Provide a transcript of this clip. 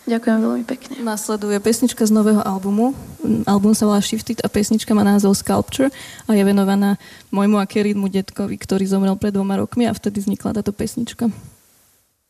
Ďakujem veľmi pekne. Nasleduje pesnička z nového albumu. Album sa volá Shifted a pesnička má názov Sculpture a je venovaná môjmu a Keridmu detkovi, ktorý zomrel pred 2 rokmi a vtedy vznikla táto pesnička.